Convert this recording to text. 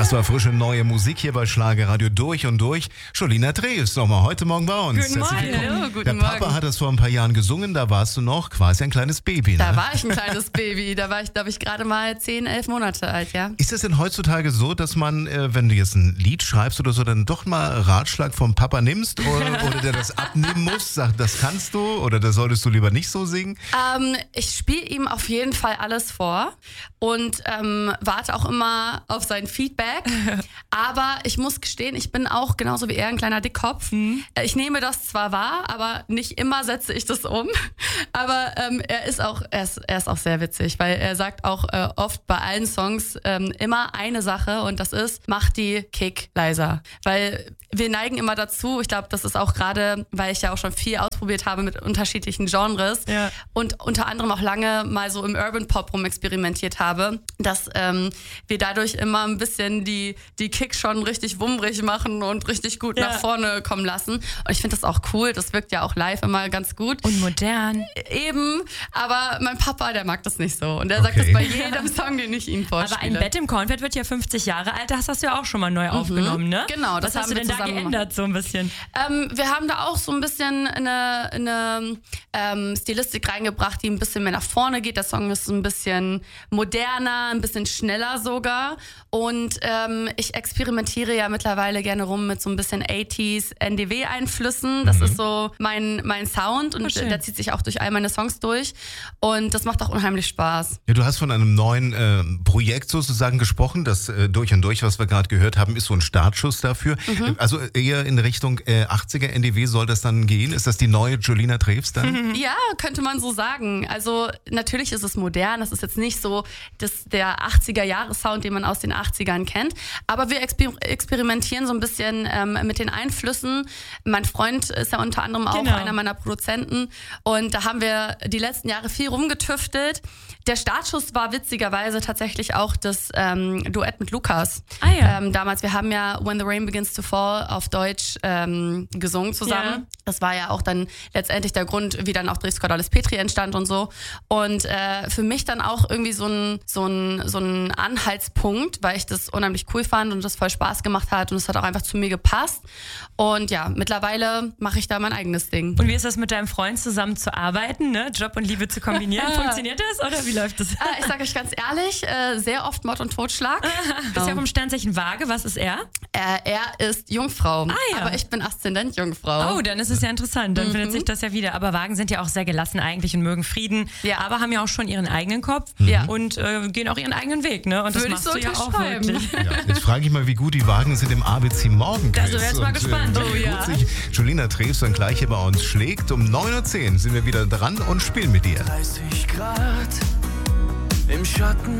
Das war frische neue Musik hier bei Schlagerradio durch und durch. Jolina Treves nochmal heute Morgen bei uns. Guten Morgen. Hallo, guten Der Papa Morgen. hat das vor ein paar Jahren gesungen, da warst du noch quasi ein kleines Baby. Ne? Da war ich ein kleines Baby. Da war ich, glaube ich, gerade mal 10, 11 Monate alt, ja. Ist es denn heutzutage so, dass man, wenn du jetzt ein Lied schreibst oder so, dann doch mal Ratschlag vom Papa nimmst oder der das abnehmen muss, sagt, das kannst du oder das solltest du lieber nicht so singen? Ich spiele ihm auf jeden Fall alles vor und warte auch immer auf sein Feedback. Aber ich muss gestehen, ich bin auch genauso wie er ein kleiner Dickkopf. Ich nehme das zwar wahr, aber nicht immer setze ich das um. Aber er ist auch sehr witzig, weil er sagt auch oft bei allen Songs immer eine Sache und das ist, mach die Kick leiser. Weil wir neigen immer dazu, ich glaube, das ist auch gerade, weil ich ja auch schon viel ausprobiert habe mit unterschiedlichen Genres und unter anderem auch lange mal so im Urban Pop rumexperimentiert habe, dass wir dadurch immer ein bisschen die Kick schon richtig wummrig machen und richtig gut nach vorne kommen lassen. Und ich finde das auch cool, das wirkt ja auch live immer ganz gut. Und modern. Eben, aber mein Papa, der mag das nicht so. Und der sagt das bei jedem Song, den ich ihm vorspiele. Aber ein Bett im Kornfeld wird ja 50 Jahre alt, das hast du ja auch schon mal neu aufgenommen, ne? Genau, das Was hast haben du wir denn da zusammen geändert so ein bisschen? Wir haben da auch so ein bisschen eine Stilistik reingebracht, die ein bisschen mehr nach vorne geht. Der Song ist ein bisschen moderner, ein bisschen schneller sogar. Und ich experimentiere ja mittlerweile gerne rum mit so ein bisschen 80s NDW-Einflüssen. Das ist so mein Sound und der zieht sich auch durch all meine Songs durch. Und das macht auch unheimlich Spaß. Ja, du hast von einem neuen Projekt sozusagen gesprochen. Das Durch und Durch, was wir gerade gehört haben, ist so ein Startschuss dafür. Also eher in Richtung 80er NDW soll das dann gehen? Ist das die neue Jolina Treves dann? Ja, könnte man so sagen. Also natürlich ist es modern. Das ist jetzt nicht so der 80er-Jahres-Sound, den man aus den 80ern kennt. Aber wir experimentieren so ein bisschen mit den Einflüssen. Mein Freund ist ja unter anderem auch einer meiner Produzenten. Und da haben wir die letzten Jahre viel rumgetüftelt. Der Startschuss war witzigerweise tatsächlich auch das Duett mit Lukas. Ah, ja. Damals, wir haben ja When the Rain Begins to Fall auf Deutsch gesungen zusammen. Ja. Das war ja auch dann letztendlich der Grund, wie dann auch Dres Cordalis Petri entstand und so. Und für mich dann auch irgendwie so ein Anhaltspunkt, weil ich das unheimlich cool fand und das voll Spaß gemacht hat und es hat auch einfach zu mir gepasst. Und ja, mittlerweile mache ich da mein eigenes Ding. Und wie ist das mit deinem Freund zusammen zu arbeiten, ne? Job und Liebe zu kombinieren? Funktioniert das oder wie läuft das? Ich sage euch ganz ehrlich, sehr oft Mord und Totschlag. Bist ja vom Sternzeichen Waage, was ist er? Er ist Jungfrau, ja. aber ich bin Aszendent Jungfrau. Oh, dann ist es ja interessant, dann findet sich das ja wieder. Aber Wagen sind ja auch sehr gelassen eigentlich und mögen Frieden, aber haben ja auch schon ihren eigenen Kopf und gehen auch ihren eigenen Weg, ne? Und das Würde ich machst so du ja auch unterschreiben. wirklich. Ja, jetzt frage ich mal, wie gut die Wagen sind im ABC Morgen. Da sind wir jetzt mal gespannt. Wie gut sich Jolina Treves dann gleich hier bei uns schlägt. Um 9.10 Uhr sind wir wieder dran und spielen mit dir. 30 Grad im Schatten.